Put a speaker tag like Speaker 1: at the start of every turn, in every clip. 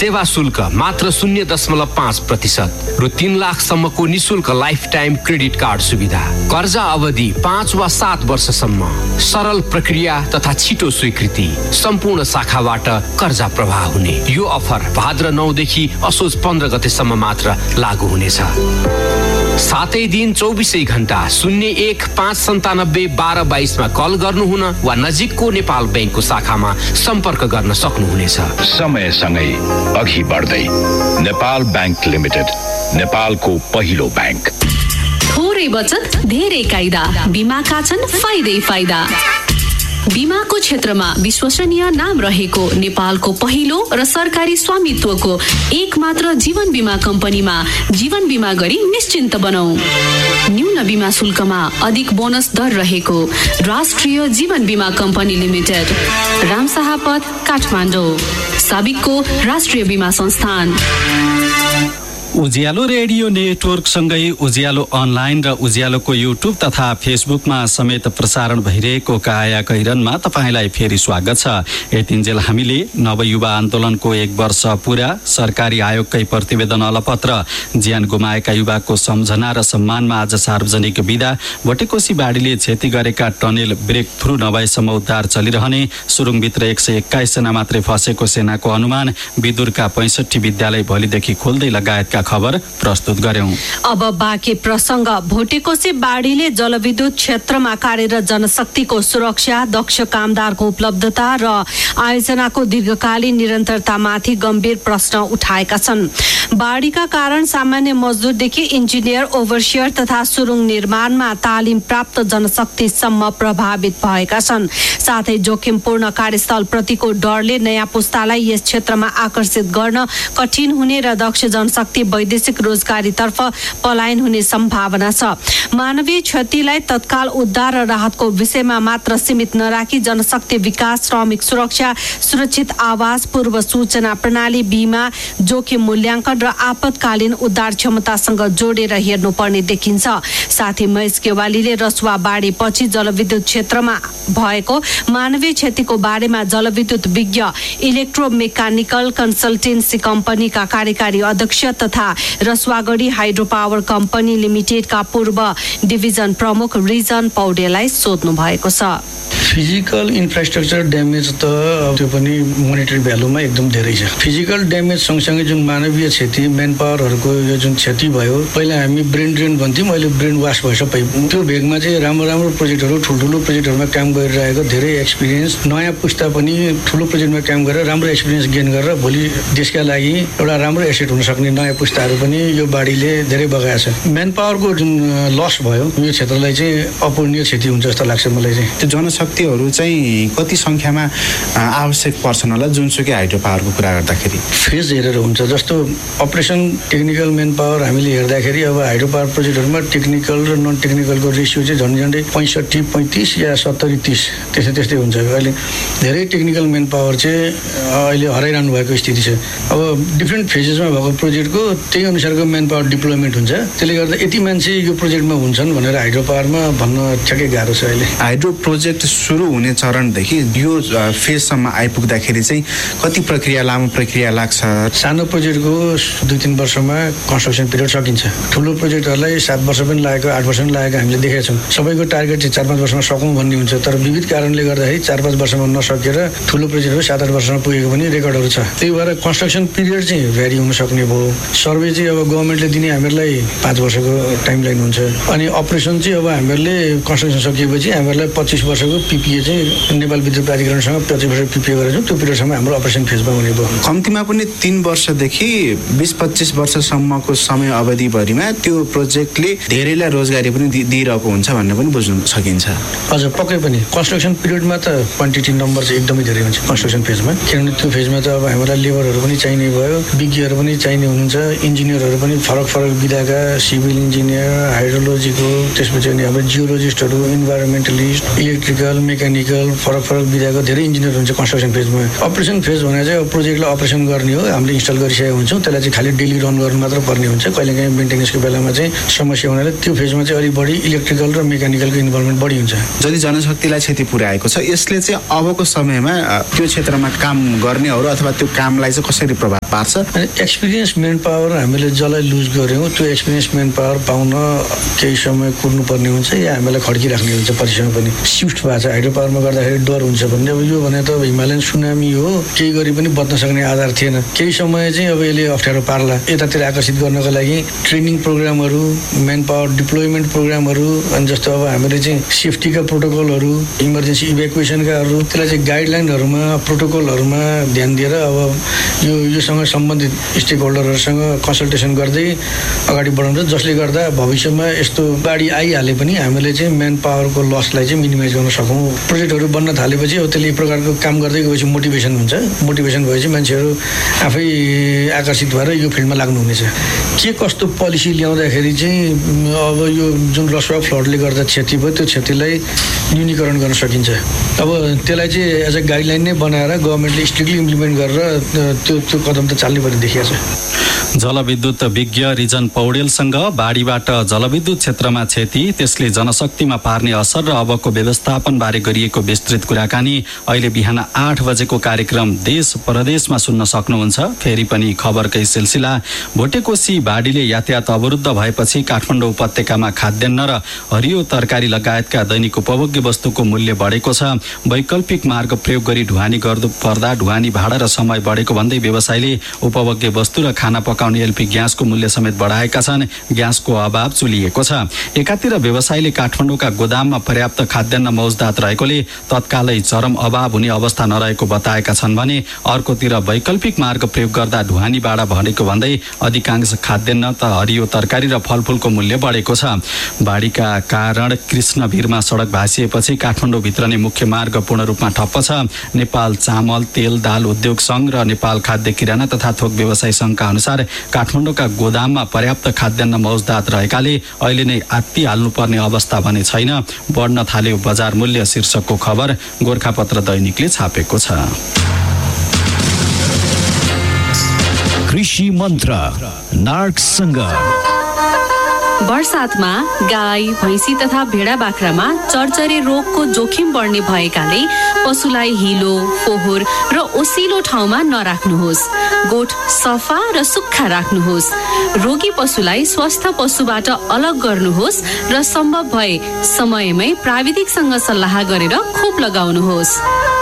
Speaker 1: सेवा शुल्क मात्र 0.5% रु 3 लाखसम्मको निशुल्क लाइफ टाइम क्रेडिट कार्ड सुविधा, कर्जा अवधि 5 वा 7 वर्षसम्म, सरल प्रक्रिया तथा छिटो स्वीकृति, सम्पूर्ण शाखाबाट कर्जा प्रवाह हुने। यो अफर भाद्र 9 देखि असोज 15 गतेसम्म मात्र लागू हुनेछ। सातै दिन 24 घण्टा 01-597-1222 मा कल गर्नुहुन वा नजिकको नेपाल बैंकको शाखामा सम्पर्क गर्न सक्नुहुनेछ।
Speaker 2: समयसँगै अघि बढ्दै नेपाल बैंक लिमिटेड, नेपालको पहिलो बैंक।
Speaker 3: थोरै बचत धेरै कायदा, बीमाका छन् फाइदै फाइदा। बीमाको क्षेत्रमा विश्वसनीय नाम रहेको नेपालको पहिलो र सरकारी स्वामित्वको एक मात्र जीवन बीमा कम्पनीमा जीवन बीमा गरी निश्चिन्त बनाऊ। न्यून बीमा शुल्कमा अधिक बोनस दर रहेको राष्ट्रिय जीवन बीमा कम्पनी लिमिटेड, रामशाहपथ, काठमाडौँ, साबिकको राष्ट्रिय बीमा संस्थान।
Speaker 4: उज्यालो रेडियो नेटवर्क सँगै उज्यालो अनलाइन र उज्यालोको युट्युब तथा फेसबुकमा समेत प्रसारण भइरहेको काया कैरनमा तपाईलाई फेरि स्वागत छ। यतिन्जेल हामीले नवयुवा आन्दोलनको 1 वर्ष पूरा, सरकारी आयोगकै प्रतिवेदन अलपत्र, ज्यान गुमाएका युवाको सम्झना र सम्मानमा आज सार्वजनिक विदा, भटेकोसी बाढीले क्षति गरेका टनेल ब्रेक थ्रु नभएसम्म उद्धार चलिरहने, सुरुङभित्र 121 जना मात्रै फसेको सेनाको अनुमान, विदुरका 65 विद्यालय भोलिदेखि खोल्दै लगायतका खबर प्रस्तुत गर्यौं।
Speaker 5: अब बाँकी प्रसंग। भोटेकोसी बाढीले जलविद्युत क्षेत्रमा कार्यरत जनशक्तिको सुरक्षा, दक्ष कामदारको उपलब्धता र आयोजनाको दीर्घकालीन निरन्तरतामाथि गम्भीर प्रश्न उठाएका छन्। बाढीका कारण सामान्य मजदुरदेखि इन्जिनियर, ओभरसियर तथा सुरुङ निर्माणमा तालिम प्राप्त जनशक्तिसम्म प्रभावित भएका छन्। साथै जोखिमपूर्ण कार्यस्थल प्रतिको डरले नयाँ पुस्तालाई यस क्षेत्रमा आकर्षित गर्न कठिन हुने र दक्ष जनशक्ति वैदेशिक रोजगारीतर्फ पलायन हुने सम्भावना छ। मानवीय क्षतिलाई तत्काल उद्धार र राहतको विषयमा मात्र सीमित नराखी जनशक्ति विकास, श्रमिक सुरक्षा, सुरक्षित आवास, पूर्व सूचना प्रणाली, बीमा, जोखिम मूल्याङ्कन र आपतकालीन उद्धार क्षमतासँग जोडेर हेर्नुपर्ने देखिन्छ। साथै महेश गेवालीले रसुवा बाढीपछि जलविद्युत क्षेत्रमा भएको मानवीय क्षतिको बारेमा जलविद्युत विज्ञ इलेक्ट्रोमेकानिकल कन्सल्टेन्सी कम्पनीका कार्यकारी अध्यक्ष तथा रसुवागढी हाइड्रो पावर कम्पनी लिमिटेडका पूर्व डिभिजन प्रमुख रिजन पौडेललाई सोध्नु भएको छ।
Speaker 6: फिजिकल इन्फ्रास्ट्रक्चर ड्यामेज त त्यो पनि मोनेटरी भ्यालुमा एकदम धेरै छ। फिजिकल ड्यामेज सँगसँगै जुन मानवीय क्षति, म्यान पावरहरूको यो जुन क्षति भयो, पहिला हामी ब्रेन ड्रेन भन्थ्यौँ, अहिले ब्रेन वास भएछ। त्यो भेगमा चाहिँ राम्रो राम्रो प्रोजेक्टहरू, ठुल्ठुलो प्रोजेक्टहरूमा काम गरिरहेको धेरै एक्सपिरियन्स, नयाँ पुस्ता पनि ठुलो प्रोजेक्टमा काम गरेर राम्रो एक्सपिरियन्स गेन गरेर भोलि देशका लागि एउटा राम्रो एसेट हुन सक्ने नयाँ पुस्ताहरू पनि यो बाढीले धेरै बगाएको छ। म्यान पावरको जुन लस भयो, यो क्षेत्रलाई चाहिँ अपूरणीय क्षति हुन्छ जस्तो लाग्छ मलाई चाहिँ।
Speaker 7: त्यो जनशक्तिहरू चाहिँ कति संख्यामा आवश्यक पर्छन् होला जुनसुकै हाइड्रो पावरको कुरा गर्दाखेरि?
Speaker 6: फेज हेरेर हुन्छ। जस्तो अपरेसन टेक्निकल म्यान पावर हामीले हेर्दाखेरि अब हाइड्रो पावर प्रोजेक्टहरूमा टेक्निकल र नन टेक्निकलको रेसियो चाहिँ झन्डै 65-35 या 70-30 त्यस्तै हुन्छ। अहिले धेरै टेक्निकल म्यान पावर चाहिँ अहिले हराइरहनु भएको स्थिति छ। अब डिफ्रेन्ट फेजेसमा भएको प्रोजेक्टको त्यही अनुसारको म्यान पावर डिप्लोयमेन्ट हुन्छ। त्यसले गर्दा यति मान्छे यो प्रोजेक्टमा हुन्छन् भनेर हाइड्रो पावरमा भन्न ठ्याक्कै गाह्रो छ। अहिले
Speaker 7: हाइड्रो प्रोजेक्ट सुरु हुने चरणदेखि यो फेजसम्म आइपुग्दाखेरि चाहिँ कति प्रक्रिया, लामो प्रक्रिया लाग्छ?
Speaker 6: सानो प्रोजेक्टको 2-3 वर्षमा कन्स्ट्रक्सन पिरियड सकिन्छ। ठुलो प्रोजेक्टहरूलाई 7 वर्ष पनि लागेको, 8 वर्ष पनि लागेको हामीले देखेका छौँ। सबैको टार्गेट चाहिँ 4-5 वर्षमा सकौँ भन्ने हुन्छ, तर विविध कारणले गर्दाखेरि 4-5 वर्षमा नसकेर ठुलो प्रोजेक्टहरू 7-8 वर्षमा पुगेको पनि रेकर्डहरू छ। त्यही भएर कन्स्ट्रक्सन पिरियड चाहिँ भ्यारी हुन सक्ने भयो। सर्वे चाहिँ अब गभर्मेन्टले दिने हामीहरूलाई 5 वर्षको टाइम लाइन हुन्छ। अनि अपरेसन चाहिँ अब हामीहरूले कन्स्ट्रक्सन सकिएपछि हामीहरूलाई 25 वर्षको पिपिए चाहिँ नेपाल विद्युत प्राधिकरणसँग 25 वर्ष पिपिए गरेर त्यो पिरियडसम्म हाम्रो अपरेसन फेजमा हुने भयो।
Speaker 7: कम्तीमा पनि 3 वर्षदेखि 20-25 वर्षसम्मको समय अवधिभरिमा त्यो प्रोजेक्टले धेरैलाई रोजगारी पनि दिइरहेको हुन्छ भन्ने पनि बुझ्न सकिन्छ।
Speaker 6: हजुर, पक्कै पनि कन्स्ट्रक्सन पिरियडमा त क्वान्टिटी नम्बर चाहिँ एकदमै धेरै हुन्छ कन्स्ट्रक्सन फेजमा। किनभने त्यो फेजमा त अब हामीलाई लेबरहरू पनि चाहिने भयो, विज्ञहरू पनि चाहिने हुनुहुन्छ, इन्जिनियरहरू पनि फरक विधाका, सिभिल इन्जिनियर, हाइड्रोलोजीको, त्यसपछि अनि हाम्रो जियोलोजिस्टहरू, इन्भाइरोमेन्टलिस्ट, इलेक्ट्रिकल, मेकानिकल, फरक विधाको धेरै इन्जिनियर हुन्छ कन्स्ट्रक्सन फेजमा। अपरेसन फेज भने चाहिँ अब प्रोजेक्टलाई अपरेसन गर्ने हो, हामीले इन्स्टल गरिसकेका हुन्छौँ, त्यसलाई चाहिँ खालि डेली रन गर्नु मात्र पर्ने हुन्छ। कहिलेकाहीँ मेन्टेनेन्सको बेलामा चाहिँ समस्या हुनाले त्यो फेजमा चाहिँ अलिक बढी इलेक्ट्रिकल र मेकानिकलको इन्भल्भमेन्ट बढी हुन्छ।
Speaker 7: जति जनशक्ति कतिलाई क्षति पुर्याएको छ, यसले चाहिँ अबको समयमा त्यो क्षेत्रमा काम गर्नेहरू अथवा त्यो कामलाई चाहिँ कसरी प्रभाव पार्छ?
Speaker 6: एक्सपिरियन्स मेन पावर हामीले जसलाई लुज गऱ्यौँ त्यो एक्सपिरियन्स मेन पावर पाउन केही समय कुर्नुपर्ने हुन्छ या हामीलाई खड्किराख्ने हुन्छ। परिश्रम पनि सिफ्ट भएको छ, हाइड्रो पावरमा गर्दाखेरि डर हुन्छ भन्ने। अब यो भने त हिमालयन सुनामी हो, केही गरी पनि बच्न सक्ने आधार थिएन। केही समय चाहिँ अब यसले अप्ठ्यारो पार्ला। यतातिर आकर्षित गर्नको लागि ट्रेनिङ प्रोग्रामहरू, मेन पावर डिप्लोइमेन्ट प्रोग्रामहरू, अनि जस्तो अब हामीले चाहिँ सेफ्टीका प्रोटोकलहरू, इमर्जेन्सी इभ्याकुएसनकाहरू, त्यसलाई चाहिँ गाइडलाइनहरूमा प्रोटोकलहरूमा ध्यान दिएर अब योसँग सम्बन्धित स्टेक होल्डरहरूसँग कन्सल्टेसन गर्दै अगाडि बढाउँछ, जसले गर्दा भविष्यमा यस्तो बाढी आइहाले पनि हामीले चाहिँ मेन पावरको लसलाई चाहिँ मिनिमाइज गर्न सकौँ। प्रोजेक्टहरू बन्न थालेपछि अब त्यसले एक प्रकारको काम गर्दै गएपछि मोटिभेसन हुन्छ। मोटिभेसन भएपछि मान्छेहरू आफै आकर्षित भएर यो फिल्डमा लाग्नुहुनेछ। के कस्तो पोलिसी ल्याउँदाखेरि चाहिँ अब यो जुन रसुवा फ्लडले गर्दा क्षति भयो त्यो क्षतिलाई न्यूनीकरण गर्न सकिन्छ। अब त्यसलाई चाहिँ एज अ गाइडलाइन नै बनाएर गभर्मेन्टले स्ट्रिक्टली इम्प्लिमेन्ट गरेर त्यो कदम त चाल्ने पर्ने देखिएको छ।
Speaker 4: जलविद्युत विज्ञ रिजन पौडेलसँग बाढीबाट जलविद्युत क्षेत्रमा क्षति, त्यसले जनशक्तिमा पार्ने असर र अबको व्यवस्थापनबारे गरिएको विस्तृत कुराकानी अहिले बिहान 8 बजेको कार्यक्रम देश परदेशमा सुन्न सक्नुहुन्छ। फेरि पनि खबरकै सिलसिला। भोटेकोशी बाढीले यातायात अवरुद्ध भएपछि काठमाडौँ उपत्यकामा खाद्यान्न र हरियो तरकारी लगायतका दैनिक उपभोग्य वस्तुको मूल्य बढेको छ। वैकल्पिक मार्ग प्रयोग गरी ढुवानी गर्नु पर्दा ढुवानी भाडा र समय बढेको भन्दै व्यवसायीले उपभोग्य वस्तु र खाना पकाउने एलपी ग्यासको मूल्य समेत बढाएका छन्। ग्यासको अभाव चुलिएको छ। एकातिर व्यवसायीले काठमाडौँका गोदाममा पर्याप्त खाद्यान्न मौजदात रहेकोले तत्कालै चरम अभाव हुने अवस्था नरहेको बताएका छन् भने अर्कोतिर वैकल्पिक मार्ग प्रयोग गर्दा ढुवानी भाडा बढेको भन्दै अधिकांश खाद्यान्न त हरियो तरकारी र फलफुलको मूल्य बढेको छ। बाढीका कारण कृष्णभिरमा सडक भाँसिएपछि काठमाडौँभित्र नै मुख्य मार्ग पूर्ण रूपमा ठप्प छ। नेपाल चामल तेल दाल उद्योग संघ र नेपाल खाद्य किराना तथा थोक व्यवसायी संघका अनुसार काठमाडौँका गोदाममा पर्याप्त खाद्यान्न मौजदात रहेकाले अहिले नै आत्ती हाल्नुपर्ने अवस्था भने छैन। बढ्न थाल्यो बजार मूल्य शीर्षकको खबर गोरखापत्र दैनिकले छापेको छ।
Speaker 8: कृषि मन्त्र नार्कसँग
Speaker 3: वर्षातमा गाई भैँसी तथा भेडा बाख्रामा चरचरे रोगको जोखिम बढ्ने भएकाले पशुलाई हिलो फोहोर र ओसिलो ठाउँमा नराख्नुहोस्। गोठ सफा र सुक्खा राख्नुहोस्। रोगी पशुलाई स्वस्थ पशुबाट अलग गर्नुहोस् र सम्भव भए समयमै प्राविधिकसँग सल्लाह गरेर खोप लगाउनुहोस्।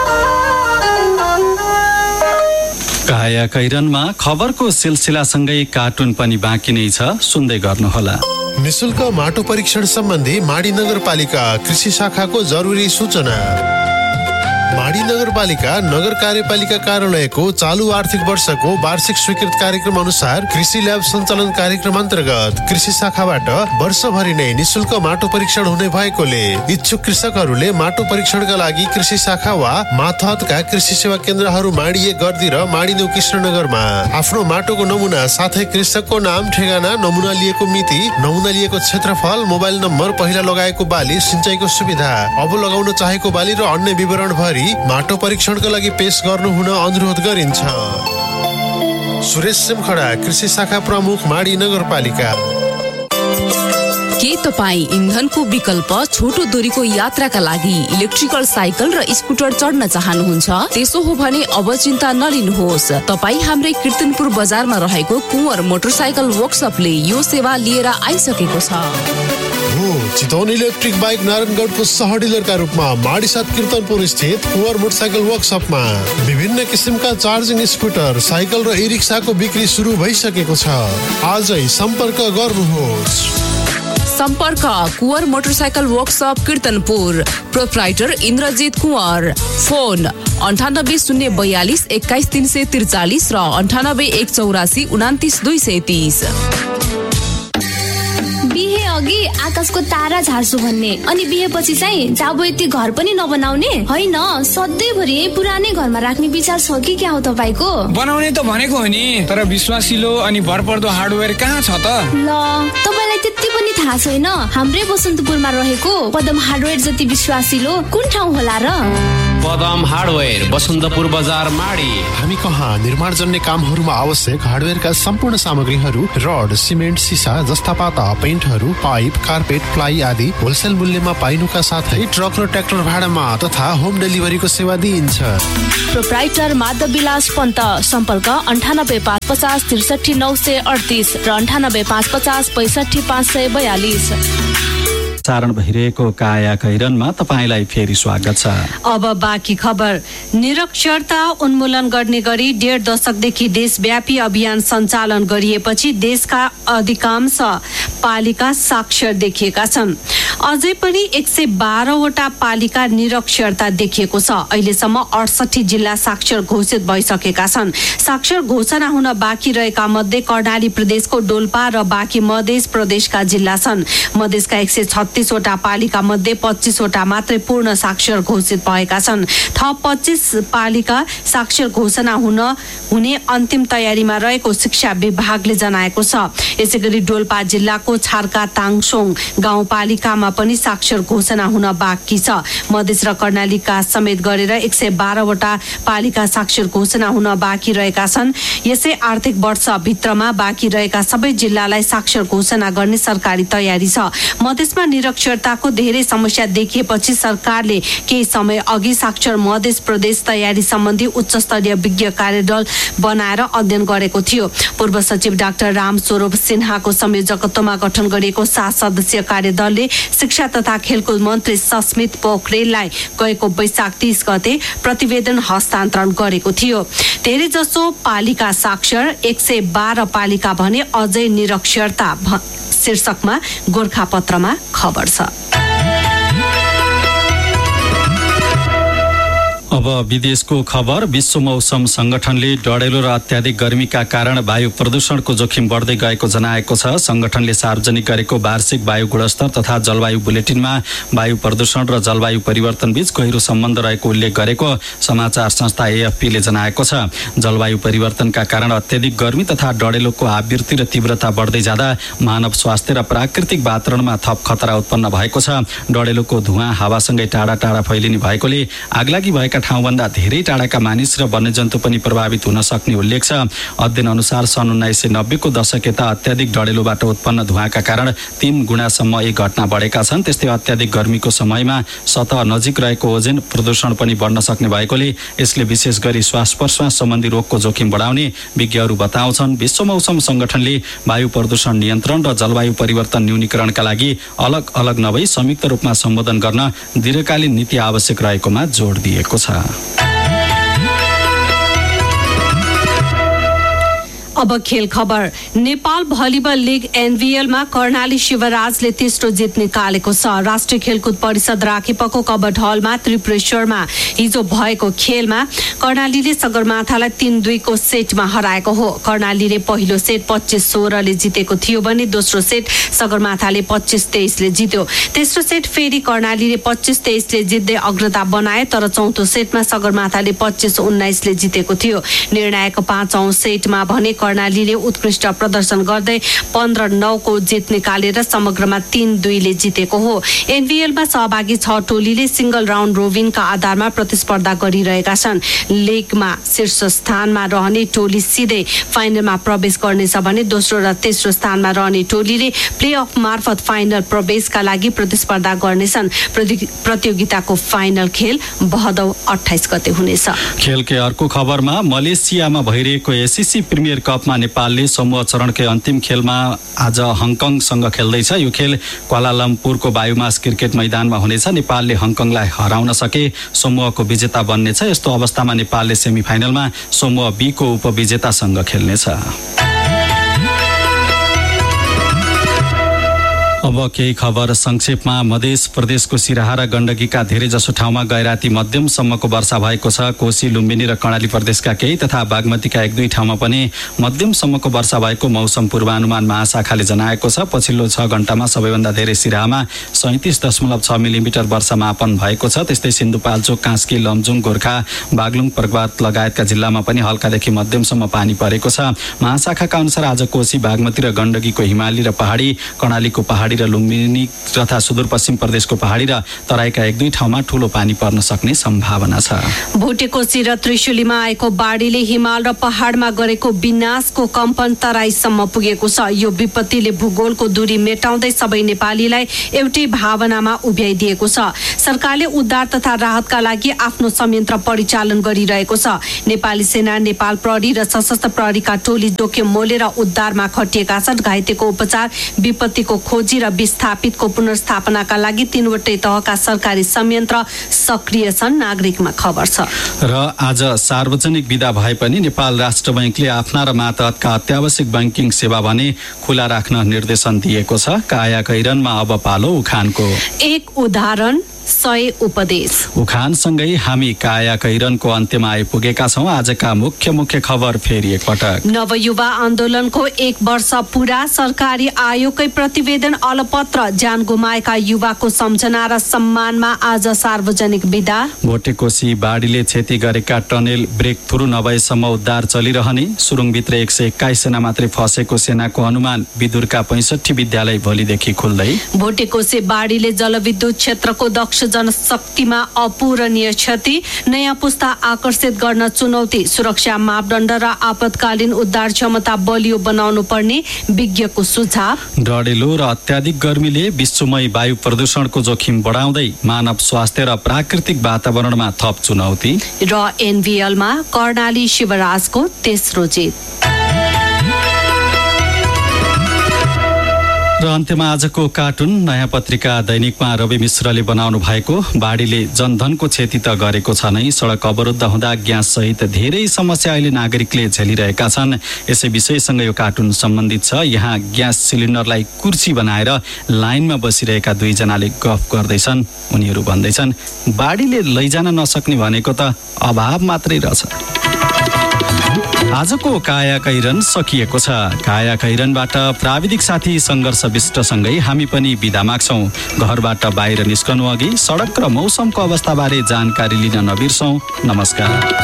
Speaker 4: काया कैरनमा खबरको सिलसिलासँगै कार्टुन पनि बाँकी नै छ, सुन्दै गर्नुहोला।
Speaker 9: निशुल्क माटो परीक्षण सम्बन्धी माडी नगरपालिका कृषि शाखाको जरुरी सूचना। माडी नगरपालिका नगर कार्यपालिका कार्यालयको चालू आर्थिक वर्षको वार्षिक स्वीकृत कार्यक्रम अनुसार कृषि ल्याब सञ्चालन कार्यक्रम अन्तर्गत कृषि शाखाबाट वर्षभरि नै निशुल्क माटो परीक्षण हुने भएकोले इच्छुक कृषकहरूले माटो परीक्षणका लागि कृषि शाखा वा मातहतका कृषि सेवा केन्द्रहरू माडी 1 गर्दी र माडी 9 कृष्णनगरमा आफ्नो माटोको नमुना साथै कृषकको नाम ठेगाना नमुना लिएको मिति नमुना लिएको क्षेत्रफल मोबाइल नम्बर पहिला लगाएको बाली सिंचाइको सुविधा अब लगाउन चाहेको बाली र अन्य विवरण भरि माटो परीक्षणका लागि पेश गर्नु हुन अनुरोध गरिन्छ। सुरेश सिमखडा कृषि शाखा प्रमुख माडी नगरपालिका।
Speaker 10: के तपाईँ इन्धनको विकल्प छोटो दूरीको यात्राका लागि इलेक्ट्रिकल साइकल र स्कुटर चढ्न चाहनुहुन्छ? त्यसो हो भने अब चिन्ता नलिनुहोस्। तपाईँ हाम्रै कीर्तनपुर बजारमा रहेको कुँवर मोटरसाइकल वर्कसपले यो सेवा लिएर आइसकेको छ।
Speaker 9: चितवन इलेक्ट्रिक बाइक नारायणगढको सह डिलरका रूपमा माडी 7 कीर्तनपुर स्थित कुँवर मोटरसाइकल वर्कसपमा विभिन्न किसिमका चार्जिङ स्कुटर साइकल र ई रिक्साको बिक्री सुरु भइसकेको छ। आजै सम्पर्क गर्नुहोस्।
Speaker 10: सम्पर्क Kunwar motorcycle workshop कीर्तनपुर, proprietor Indrajit Kunwar. Phone 98 042 21 343 र 98 184 29 230।
Speaker 11: बिहे अघि आकाशको तारा झार्छु भन्ने अनि बिहेपछि चाहिँ जाबो यति घर पनि नबनाउने होइन, सधैँभरि पुरानै घरमा राख्ने विचार छ कि क्या हो तपाईँको?
Speaker 12: बनाउने त भनेको हो नि, तर विश्वासिलो अनि भरपर्दो हार्डवेयर कहाँ छ त?
Speaker 11: ल तपाईँलाई त्यति पनि थाहा छैन? हाम्रै बसन्तपुरमा रहेको पदम हार्डवेयर जति विश्वासिलो कुन ठाउँ होला र?
Speaker 1: पदम हार्डवेयर बसन्तपुर बजार माडी।
Speaker 9: हामी कहाँ निर्माणजन्य कामहरूमा आवश्यक हार्डवेयरका सम्पूर्ण सामग्रीहरू, रड, सिमेन्ट, सिसा, जस्ता पाता, पेन्टहरू, पाइप, कार्पेट, प्लाई आदि होलसेल मूल्यमा पाइनुका साथै ट्रक र ट्र्याक्टर भाडामा तथा होम डेलिभरीको सेवा दिइन्छ।
Speaker 10: प्रोप्राइटर माधव विलास पन्त, सम्पर्क 98 550 63 938 र 98 550 65 542।
Speaker 4: प्रसारण भइरहेको काया कैरनमा तपाईलाई फेरि स्वागत छ।
Speaker 5: अब बाँकी खबर। निरक्षरता उन्मूलन गर्ने गरी 1.5 दशकदेखि देशव्यापी अभियान सञ्चालन गरिएपछि देशका अधिकांश पालिका साक्षर देखिएका छन्। अझै पनि 112 वटा पालिका निरक्षरता देखिएको छ। अहिलेसम्म 68 जिल्ला साक्षर घोषित भइसकेका छन्। साक्षर घोषणा हुन बाँकी रहेका मध्ये कर्णाली प्रदेशको डोल्पा र बाँकी मध्य प्रदेशका जिल्ला छन्। मधेसका 136 वटा पालिका मध्ये 25 वटा मात्रै पूर्ण साक्षर घोषित भएका छन्। थप 25 पालिका साक्षर घोषणा हुने अन्तिम तयारीमा रहेको शिक्षा विभागले जनाएको छ। यसैगरी डोल्पा जिल्लाको छार्का ताङसोङ गाउँपालिकामा पनि साक्षर घोषणा हुन बाँकी छ। मधेस र कर्णालीका समेत गरेर 112 वटा पालिका साक्षर घोषणा हुन बाँकी रहेका छन्। यसै आर्थिक वर्ष भित्रमा बाँकी रहेका सबै जिल्लालाई साक्षर घोषणा गर्ने सरकारी तयारी छ। मधेसमा निरक्षरताको धेरै समस्या देखिएपछि सरकारले केही समय अघि साक्षर मध्य प्रदेश तयारी सम्बन्धी उच्च स्तरीय विज्ञ कार्यदल बनाएर अध्ययन गरेको थियो। पूर्व सचिव डाक्टर राम स्वरूप सिन्हाको संयोजकत्वमा गठन गरिएको 7 सदस्यीय कार्यदलले शिक्षा तथा खेलकुद मन्त्री सस्मित पोखरेललाई गएको वैशाख 30 गते प्रतिवेदन हस्तान्तरण गरेको थियो। धेरै जसो पालिका साक्षर, 112 पालिका भने अझै निरक्षरता शीर्षकमा गोरखापत्रमा खबर छ।
Speaker 4: अब विदेशको खबर। विश्व मौसम संगठनले डढेलो र अत्याधिक गर्मीका कारण वायु प्रदूषणको जोखिम बढ्दै गएको जनाएको छ। संगठनले सार्वजनिक गरेको वार्षिक वायु गुणस्तर तथा जलवायु बुलेटिनमा वायु प्रदूषण र जलवायु परिवर्तन बीच गहिरो सम्बन्ध रहेको उल्लेख गरेको समाचार संस्था AFP ले जनाएको छ। जलवायु परिवर्तनका कारण अत्याधिक गर्मी तथा डढेलोको आवृत्ति र तीव्रता बढ्दै जाँदा मानव स्वास्थ्य र प्राकृतिक वातावरणमा थप खतरा उत्पन्न भएको छ। डढेलोको धुवाँ हावासँगै टाढा टाढा फैलिने भएकोले आगलागी भएका ठाउँभन्दा धेरै टाढाका मानिस र वन्यजन्तु पनि प्रभावित हुन सक्ने उल्लेख छ। अध्ययन अनुसार सन् 1990 को दशक यता अत्याधिक डढेलोबाट उत्पन्न धुवाँका कारण 3 गुणासम्म यी घटना बढेका छन्। त्यस्तै अत्याधिक गर्मीको समयमा सतह नजिक रहेको ओजोन प्रदूषण पनि बढ्न सक्ने भएकोले यसले विशेष गरी श्वास प्रश्वास सम्बन्धी रोगको जोखिम बढाउने विज्ञहरू बताउँछन्। विश्व मौसम संगठनले वायु प्रदूषण नियन्त्रण र जलवायु परिवर्तन न्यूनीकरणका लागि अलग अलग नभई संयुक्त रूपमा सम्बोधन गर्न दीर्घकालीन नीति आवश्यक रहेकोमा जोड दिएको छ।
Speaker 5: अब खेल खबर। नेपाल भलिबल लिग NVL मा कर्णाली शिवराजले तेस्रो जित निकालेको छ। राष्ट्रिय खेलकुद परिषद राखेपको कबड हलमा त्रिपुरेश्वरमा हिजो भएको खेलमा कर्णालीले सगरमाथालाई 3-2 को सेटमा हराएको हो। कर्णालीले पहिलो सेट 25-16 ले जितेको थियो भने दोस्रो सेट सगरमाथाले 25-23 ले जित्यो। तेस्रो सेट फेरि कर्णालीले 25-23 ले जित्दै अग्रता बनाए, तर चौथो सेटमा सगरमाथाले 25-19 ले जितेको थियो। निर्णायक 5औं सेटमा भने कर्णालीले उत्कृष्ट प्रदर्शन गर्दै 15-9 को जित निकालेर समग्रमा 3-2 ले जितेको हो। NVL मा सहभागी 6 टोलीले सिंगल राउन्ड रोबिनका आधारमा प्रतिस्पर्धा गरिरहेका छन्। लिगमा शीर्ष स्थानमा रहने टोली सिधै फाइनलमा प्रवेश गर्नेछ भने दोस्रो र तेस्रो स्थानमा रहने टोलीले प्लेअफ मार्फत फाइनल प्रवेशका लागि प्रतिस्पर्धा गर्नेछन्। प्रतियोगिताको फाइनल खेल भदौ 28 गते हुनेछ।
Speaker 4: खेलकै अर्को खबरमा मलेसियामा भइरहेको ACC प्रिमियर कपमा नेपालले समूह चरणकै अन्तिम खेलमा आज हङकङसँग खेल्दैछ। यो खेल क्वालालम्पुरको बायोमास क्रिकेट मैदानमा हुनेछ। नेपालले हङकङलाई हराउन सके समूहको विजेता बन्नेछ। यस्तो अवस्थामा नेपालले सेमिफाइनलमा समूह B को उपविजेतासँग खेल्नेछ। अब केही खबर संक्षेपमा। मध्य प्रदेशको सिराहा र गण्डकीका धेरै जसो ठाउँमा गैराती मध्यमसम्मको वर्षा भएको छ। कोशी, लुम्बिनी र कर्णाली प्रदेशका केही तथा बागमतीका 1-2 ठाउँमा पनि मध्यमसम्मको वर्षा भएको मौसम पूर्वानुमान महाशाखाले जनाएको छ। पछिल्लो 6 घण्टामा सबैभन्दा धेरै सिराहामा 37.6 मिलिमिटर वर्षा मापन भएको छ। त्यस्तै सिन्धुपाल्चोक, कास्की, लमजुङ, गोर्खा, बागलुङ, पर्वत लगायतका जिल्लामा पनि हल्कादेखि मध्यमसम्म पानी परेको छ। महाशाखाका अनुसार आज कोशी, बागमती र गण्डकीको हिमाली र पहाडी, कर्णालीको पहाडी पहाडी र लुम्बिनी तथा सुदूरपश्चिम प्रदेशको पहाडी र तराईका 1-2 ठाउँमा ठूलो पानी पर्न सक्ने सम्भावना छ।
Speaker 5: भुटेकोशी र त्रिशुलीमा आएको बाढीले हिमाल र पहाडमा गरेको विनाशको कम्पन तराईसम्म पुगेको छ। यो विपत्तिले भूगोलको दूरी मेटाउँदै सबै नेपालीलाई एउटै भावनामा उभ्याइदिएको छ। सरकारले उद्धार तथा राहतका लागि आफ्नो संयन्त्र परिचालन गरिरहेको छ। नेपाली सेना, नेपाल प्रहरी र सशस्त्र प्रहरीका टोली जोखिम मोलेर उद्धारमा खटिएका छन्। घाइतेको उपचार, विपत्तिको खोजी र विस्थापितको पुनर्स्थापनाका लागि 3वटै तहका सरकारी संयन्त्र सक्रिय छन्। नागरिकमा खबर छ।
Speaker 4: र आज सार्वजनिक बिदा भए पनि नेपाल राष्ट्र बैंकले आफ्ना र मातहतका अत्यावश्यक बैंकिङ सेवा भने खुला राख्न निर्देशन दिएको छ। काया कैरनमा अब पालो उखानको।
Speaker 5: एक उदाहरण 100 उपदेश।
Speaker 4: उखानसँगै हामी काया कैरनको अन्त्यमा आइपुगेका छौं। आजका मुख्य खबर फेरि एकपटक।
Speaker 5: नवयुवा आन्दोलनको 1 वर्ष पूरा। सरकारी आयोगकै प्रतिवेदन अलपत्र। ज्यान गुमाएका युवाको सम्झना र सम्मानमा आज सार्वजनिक बिदा।
Speaker 4: भोटेकोशी बाढीले क्षति गरेका टनेल ब्रेक थ्रु नभएसम्म उद्धार चलिरहने। सुरुङभित्र 121 जना मात्रै फसेको सेनाको अनुमान। विदुरका 65 विद्यालय भोलिदेखि खुल्दै।
Speaker 5: भोटेकोशी बाढीले जलविद्युत क्षेत्रको दक्ष जनशक्तिमा अपूरणीय क्षति। नयाँ पुस्ता आकर्षित गर्न चुनौती। सुरक्षा मापदण्ड र आपतकालीन उद्धार क्षमता बलियो बनाउनु पर्ने विज्ञको सुझाव।
Speaker 4: डढेलो र अत्याधिक गर्मीले विश्वमय वायु प्रदूषणको जोखिम बढाउँदै मानव स्वास्थ्य र प्राकृतिक वातावरणमा थप चुनौती।
Speaker 5: र एनभीएलमा कर्णाली शिवराजको तेस्रो जित।
Speaker 4: र अन्त्यमा आजको कार्टुन। नयाँ पत्रिका दैनिकमा रवि मिश्रले बनाउनु भएको बाढीले जनधनको क्षति त गरेको छ नै, सडक अवरुद्ध हुँदा ग्यास सहित धेरै समस्या अहिले नागरिकले झेलिरहेका छन्। यसै विषयसँग यो कार्टुन सम्बन्धित छ। यहाँ ग्यास सिलिन्डरलाई कुर्सी बनाएर लाइनमा बसिरहेका 2 जनाले गफ गर्दैछन्। उनीहरू भन्दैछन् बाढीले लैजान नसक्ने भनेको त अभाव मात्रै रहेछ। आजको काया कैरन सकिएको छ। काया कैरनबाट प्राविधिक साथी सङ्घर्ष विष्टसँगै हामी पनि बिदा माग्छौं। घरबाट बाहिर निस्कनु अघि सडक र मौसमको अवस्थाबारे जानकारी लिन नबिर्सौं। नमस्कार।